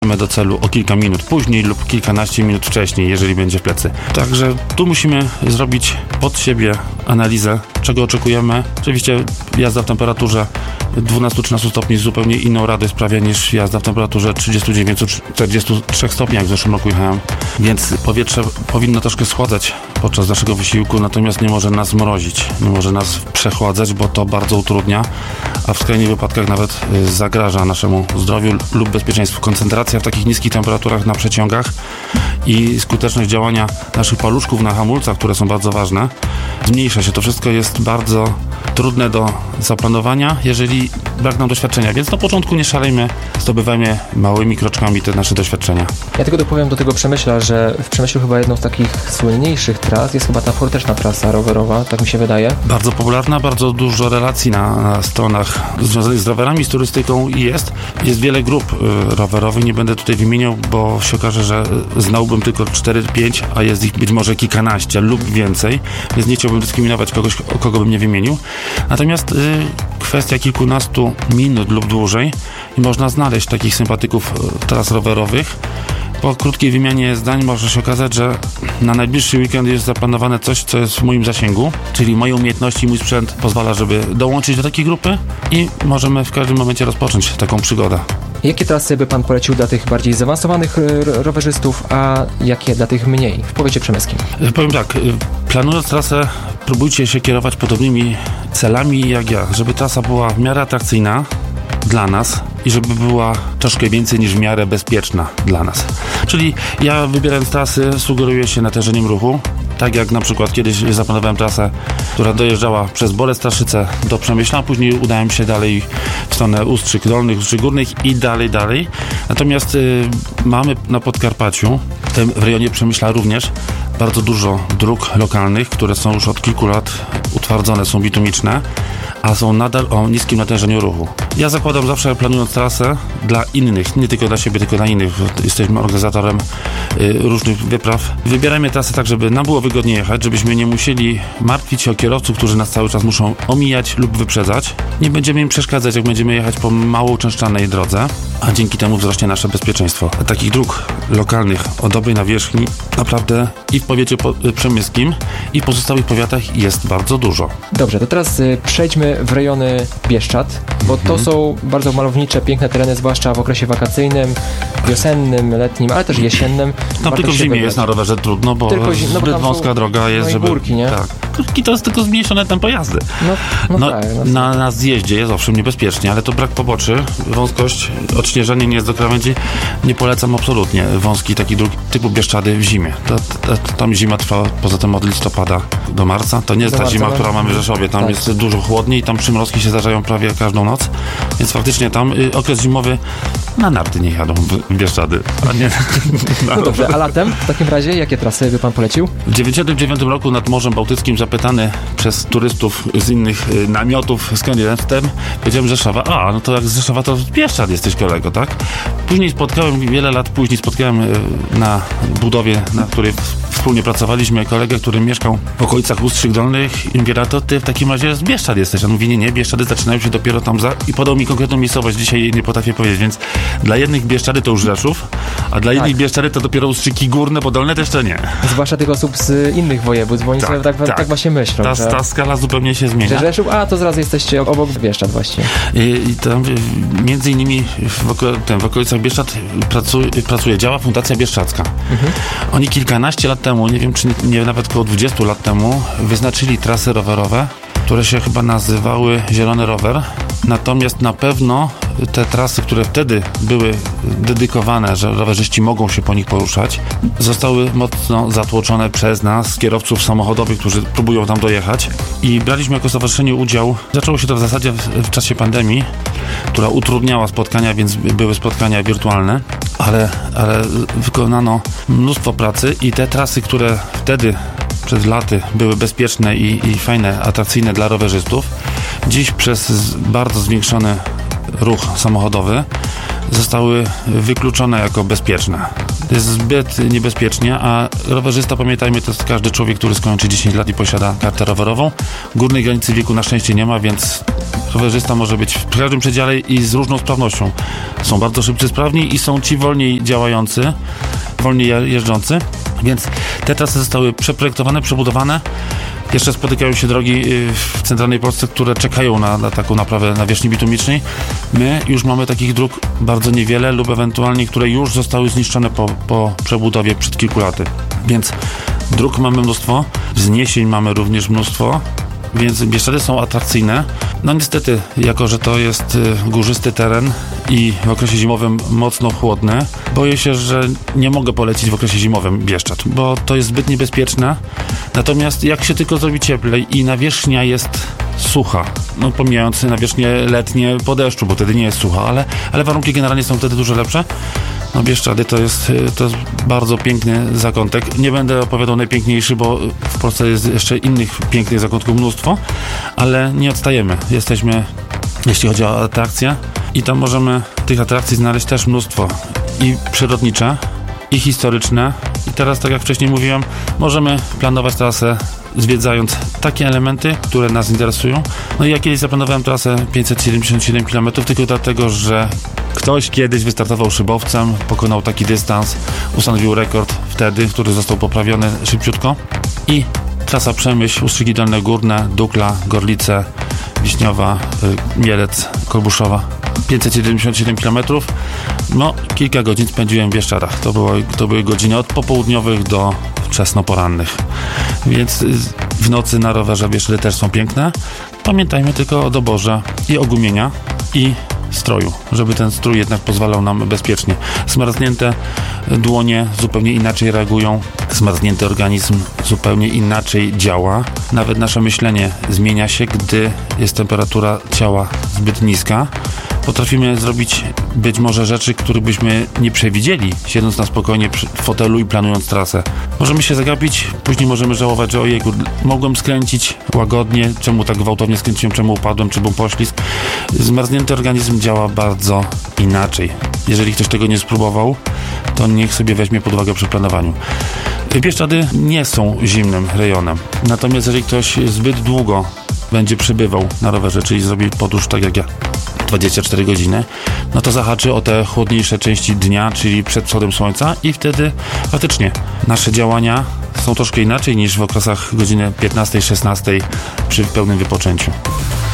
dojedziemy do celu o kilka minut później lub kilkanaście minut wcześniej, jeżeli będzie w plecy. Także tu musimy zrobić pod siebie analizę, czego oczekujemy. Oczywiście jazda w temperaturze 12-13 stopni zupełnie inną radę sprawia niż jazda w temperaturze 39-43 stopni, jak w zeszłym roku jechałem. Więc powietrze powinno troszkę schładzać podczas naszego wysiłku, natomiast nie może nas mrozić, nie może nas przechładzać, bo to bardzo utrudnia, a w skrajnych wypadkach nawet zagraża naszemu zdrowiu lub bezpieczeństwu. Koncentracja w takich niskich temperaturach na przeciągach i skuteczność działania naszych paluszków na hamulcach, które są bardzo ważne, zmniejsza się. To wszystko jest bardzo trudne do zaplanowania, jeżeli brak nam doświadczenia, więc na początku nie szalejmy, zdobywajmy małymi kroczkami te nasze doświadczenia. Ja tylko dopowiem do tego Przemyśla, że w Przemyślu chyba jedną z takich słynniejszych tras jest chyba ta forteczna trasa rowerowa, tak mi się wydaje. Bardzo popularna, bardzo dużo relacji na stronach związanych z rowerami, z turystyką jest wiele grup rowerowych, nie będę tutaj wymieniał, bo się okaże, że znałbym tylko 4-5, a jest ich być może kilkanaście lub więcej, więc nie chciałbym dyskryminować kogoś, kogo bym nie wymienił. Natomiast kwestia kilkunastu minut lub dłużej i można znaleźć takich sympatyków tras rowerowych. Po krótkiej wymianie zdań może się okazać, że na najbliższy weekend jest zaplanowane coś, co jest w moim zasięgu, czyli moje umiejętności, mój sprzęt pozwala, żeby dołączyć do takiej grupy i możemy w każdym momencie rozpocząć taką przygodę. Jakie trasy by Pan polecił dla tych bardziej zaawansowanych rowerzystów, a jakie dla tych mniej? W powiecie przemyskim. Powiem tak, planując trasę, próbujcie się kierować podobnymi celami jak ja, żeby trasa była w miarę atrakcyjna dla nas i żeby była troszkę więcej niż w miarę bezpieczna dla nas. Czyli ja wybierając trasy sugeruję się natężeniem ruchu, tak jak na przykład kiedyś zaplanowałem trasę, która dojeżdżała przez Bolesławszyce do Przemyśla, a później udałem się dalej w stronę Ustrzyk Dolnych, Ustrzyk Górnych i dalej. Natomiast mamy na Podkarpaciu, w rejonie Przemyśla również, bardzo dużo dróg lokalnych, które są już od kilku lat utwardzone, są bitumiczne, a są nadal o niskim natężeniu ruchu. Ja zakładam zawsze, planując trasę dla innych, nie tylko dla siebie, tylko dla innych. Jesteśmy organizatorem różnych wypraw. Wybierajmy trasę tak, żeby nam było wygodnie jechać, żebyśmy nie musieli martwić się o kierowców, którzy nas cały czas muszą omijać lub wyprzedzać. Nie będziemy im przeszkadzać, jak będziemy jechać po mało uczęszczanej drodze, a dzięki temu wzrośnie nasze bezpieczeństwo. Takich dróg lokalnych o dobrej nawierzchni naprawdę i w powiecie przemyskim, i w pozostałych powiatach jest bardzo dużo. Dobrze, to teraz przejdźmy w rejony Bieszczad, bo to są bardzo malownicze, piękne tereny, zwłaszcza w okresie wakacyjnym, wiosennym, letnim, ale też jesiennym. Tam tylko w zimie jest na rowerze trudno, bo zbyt wąska droga jest, no żeby... górki, nie? Tak. Górki to jest tylko zmniejszone tempo jazdy. Tak, na zjeździe jest owszem niebezpiecznie, ale to brak poboczy, wąskość, odśnieżenie nie jest do krawędzi. Nie polecam absolutnie wąski taki dróg typu Bieszczady w zimie. Tam zima trwa poza tym od listopada do marca. To nie jest ta zima, która mamy w Rzeszowie. Tam jest dużo chłodniej, tam przymrozki się zdarzają prawie każdą noc, więc faktycznie tam okres zimowy na narty nie jadą w Bieszczady. A nie, no dobrze, a latem w takim razie jakie trasy by Pan polecił? W 1999 roku nad Morzem Bałtyckim zapytany przez turystów z innych namiotów skąd jestem, powiedziałem Rzeszowa. No to jak z Rzeszowa to z Bieszczad jesteś, kolego, tak? Później wiele lat później spotkałem na budowie, na której wspólnie pracowaliśmy, kolegę, który mieszkał w okolicach Ustrzyk Dolnych i mówię, to ty w takim razie z Bieszczad jesteś. On mówi, nie, Bieszczady zaczynają się dopiero tam i podał mi konkretną miejscowość, dzisiaj jej nie potrafię powiedzieć, więc dla jednych Bieszczady to już Rzeszów, a dla innych Bieszczady to dopiero Ustrzyki Górne, bo Dolne to jeszcze nie. Zwłaszcza tych osób z innych województw, bo oni sobie tak właśnie myślą. Ta skala zupełnie się zmienia. Że Rzeszów, to zaraz jesteście obok Bieszczad właściwie. I tam między innymi w okolicach Bieszczad działa Fundacja Bieszczadzka. Oni kilkanaście lat temu, nie wiem czy nie nawet około 20 lat temu, wyznaczyli trasy rowerowe, które się chyba nazywały Zielony Rower. Natomiast na pewno te trasy, które wtedy były dedykowane, że rowerzyści mogą się po nich poruszać, zostały mocno zatłoczone przez nas, kierowców samochodowych, którzy próbują tam dojechać. I braliśmy jako stowarzyszenie udział. Zaczęło się to w zasadzie w czasie pandemii, która utrudniała spotkania, więc były spotkania wirtualne, ale wykonano mnóstwo pracy i te trasy, które wtedy przed laty były bezpieczne i fajne, atrakcyjne dla rowerzystów, dziś przez bardzo zwiększony ruch samochodowy zostały wykluczone jako bezpieczne. To jest zbyt niebezpiecznie, a rowerzysta, pamiętajmy, to jest każdy człowiek, który skończy 10 lat i posiada kartę rowerową. Górnej granicy wieku na szczęście nie ma, więc rowerzysta może być w każdym przedziale i z różną sprawnością. Są bardzo szybcy, sprawni i są ci wolniej działający, wolniej jeżdżący, więc te trasy zostały przeprojektowane, przebudowane. Jeszcze spotykają się drogi w centralnej Polsce, które czekają na taką naprawę nawierzchni bitumicznej. My już mamy takich dróg bardzo niewiele lub ewentualnie, które już zostały zniszczone po przebudowie przed kilku laty. Więc dróg mamy mnóstwo, wzniesień mamy również mnóstwo, więc Bieszczady są atrakcyjne. No niestety, jako że to jest górzysty teren i w okresie zimowym mocno chłodny, boję się, że nie mogę polecić w okresie zimowym Bieszczad, bo to jest zbyt niebezpieczne. Natomiast jak się tylko zrobi cieplej i nawierzchnia jest sucha, no pomijając nawierzchnie letnie po deszczu, bo wtedy nie jest sucha, ale warunki generalnie są wtedy dużo lepsze. No Bieszczady to jest bardzo piękny zakątek. Nie będę opowiadał najpiękniejszy, bo w Polsce jest jeszcze innych pięknych zakątków mnóstwo, ale nie odstajemy. Jesteśmy, jeśli chodzi o atrakcje, i tam możemy tych atrakcji znaleźć też mnóstwo. I przyrodnicze, i historyczne. I teraz, tak jak wcześniej mówiłem, możemy planować trasę zwiedzając takie elementy, które nas interesują. No i ja kiedyś zaplanowałem trasę 577 km, tylko dlatego, że ktoś kiedyś wystartował szybowcem, pokonał taki dystans, ustanowił rekord wtedy, który został poprawiony szybciutko. I trasa Przemyśl, Ustrzyki Dolne Górne, Dukla, Gorlice, Wiśniowa, Mielec, Kolbuszowa. 577 km. No, kilka godzin spędziłem w Bieszczadach. To były godziny od popołudniowych do wczesnoporannych. Więc w nocy na rowerze Bieszczady też są piękne. Pamiętajmy tylko o doborze i ogumienia i stroju, żeby ten strój jednak pozwalał nam bezpiecznie. Zmarznięte dłonie zupełnie inaczej reagują, zmarznięty organizm zupełnie inaczej działa. Nawet nasze myślenie zmienia się, gdy jest temperatura ciała zbyt niska. Potrafimy zrobić być może rzeczy, których byśmy nie przewidzieli, siedząc na spokojnie w fotelu i planując trasę. Możemy się zagapić, później możemy żałować, że ojejku, mogłem skręcić łagodnie, czemu tak gwałtownie skręciłem, czemu upadłem, czy był poślizg. Zmarznięty organizm działa bardzo inaczej. Jeżeli ktoś tego nie spróbował, to niech sobie weźmie pod uwagę przy planowaniu. Bieszczady nie są zimnym rejonem, natomiast jeżeli ktoś zbyt długo będzie przebywał na rowerze, czyli zrobi podróż tak jak ja, 24 godziny, no to zahaczy o te chłodniejsze części dnia, czyli przed wschodem słońca, i wtedy faktycznie nasze działania są troszkę inaczej niż w okresach godziny 15-16 przy pełnym wypoczęciu.